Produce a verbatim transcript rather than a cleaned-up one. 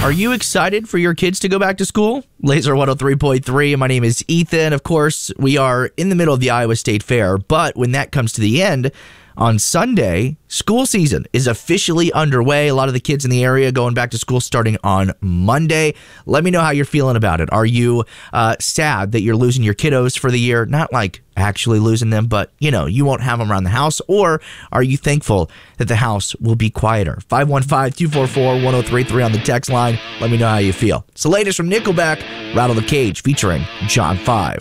Are you excited for your kids to go back to school? Laser one oh three point three. My name is Ethan. Of course, we are in the middle of the Iowa State Fair, but when that comes to the end, on Sunday, school season is officially underway. A lot of the kids in the area going back to school starting on Monday. Let me know how you're feeling about it. Are you uh, sad that you're losing your kiddos for the year? Not like actually losing them, but, you know, you won't have them around the house. Or are you thankful that the house will be quieter? five one five, two four four, one oh three three on the text line. Let me know how you feel. It's the latest from Nickelback, Rattle the Cage, featuring John five.